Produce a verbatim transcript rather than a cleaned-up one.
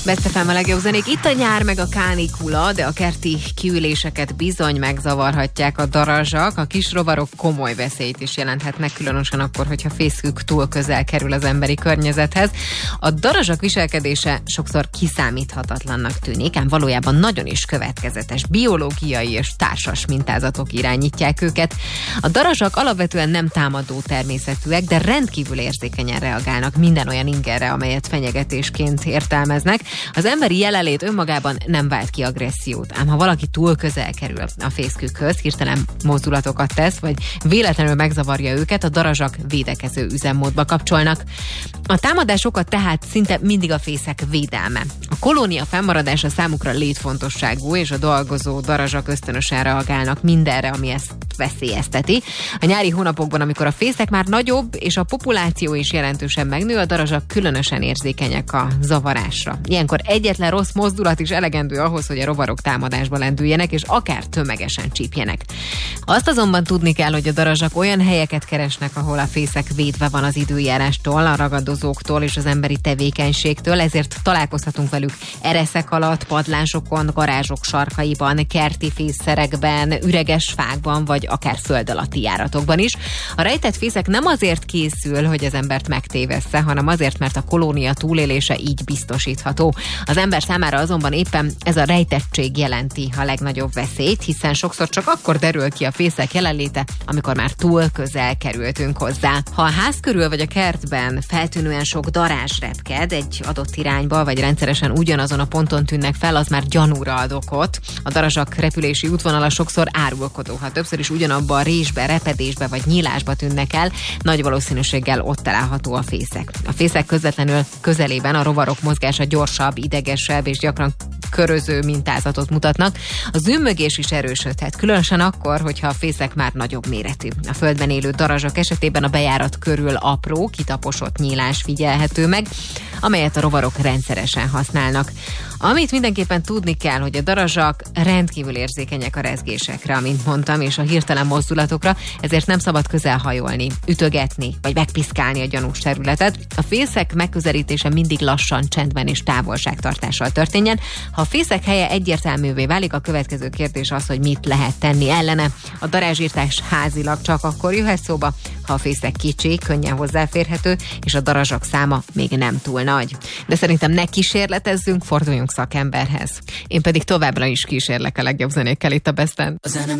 Best ef em a legjobb zenék. Itt a nyár meg a kánikula, de a kerti kiüléseket bizony megzavarhatják a darazsak. A kis rovarok komoly veszélyt is jelenthetnek, különösen akkor, hogyha fészkük túl közel kerül az emberi környezethez. A darazsak viselkedése sokszor kiszámíthatatlannak tűnik, ám valójában nagyon is következetes. Biológiai és társas mintázatok irányítják őket. A darazsak alapvetően nem támadó természetűek, de rendkívül érzékenyen reagálnak minden olyan ingerre, amelyet fenyegetésként értelmeznek. Az emberi jelenlét önmagában nem vált ki agressziót, ám ha valaki túl közel kerül a fészkükhöz, hirtelen mozdulatokat tesz, vagy véletlenül megzavarja őket, a darazsak védekező üzemmódba kapcsolnak. A támadásokat tehát szinte mindig a fészek védelme. A kolónia fennmaradása számukra létfontosságú, és a dolgozó darazsak ösztönösen reagálnak mindenre, ami ezt veszélyezteti. A nyári hónapokban, amikor a fészek már nagyobb, és a populáció is jelentősen megnő, a darazsak különösen érzékenyek a zavarásra. Ilyenkor egyetlen rossz mozdulat is elegendő ahhoz, hogy a rovarok támadásba lendüljenek, és akár tömegesen csípjenek. Azt azonban tudni kell, hogy a darazsak olyan helyeket keresnek, ahol a fészek védve van az időjárástól, a ragadozóktól és az emberi tevékenységtől, ezért találkozhatunk velük ereszek alatt, padlásokon, garázsok sarkaiban, kerti fészszerekben, üreges fákban, vagy akár föld alatti járatokban is. A rejtett fészek nem azért készül, hogy az embert megtévessze, hanem azért, mert a kolónia túlélése így biztosítható. Az ember számára azonban éppen ez a rejtettség jelenti a legnagyobb veszélyt, hiszen sokszor csak akkor derül ki a fészek jelenléte, amikor már túl közel kerültünk hozzá. Ha a ház körül vagy a kertben feltűnően sok darázs repked egy adott irányba, vagy rendszeresen ugyanazon a ponton tűnnek fel, az már gyanúra ad okot. A darazsak repülési útvonala sokszor árulkodó. Ha többször is ugyanabba a résbe, repedésbe vagy nyílásba tűnnek el, nagy valószínűséggel ott található a fészek. A fészek közvetlenül közelében a rovarok mozgása gyorsabb, idegesebb és gyakran köröző mintázatot mutatnak. A zümmögés is erősödhet, különösen akkor, hogyha a fészek már nagyobb méretű. A földben élő darazsak esetében a bejárat körül apró, kitaposott nyílás figyelhető meg, amelyet a rovarok rendszeresen használnak. Amit mindenképpen tudni kell, hogy a darazsak rendkívül érzékenyek a rezgésekre, amint mondtam, és a hirtelen mozdulatokra, ezért nem szabad közelhajolni, ütögetni, vagy megpiszkálni a gyanús területet. A fészek megközelítése mindig lassan, csendben és távolságtartással történjen. Ha a fészek helye egyértelművé válik, a következő kérdés az, hogy mit lehet tenni ellene. A darázsírtás házilag csak akkor jöhet szóba, ha a fészek kicsi, könnyen hozzáférhető, és a darazsak száma még nem túl nagy. De szerintem ne kísérletezzünk, forduljunk szakemberhez. Én pedig továbbra is kísérlek a legjobb zenékkel itt a Besten.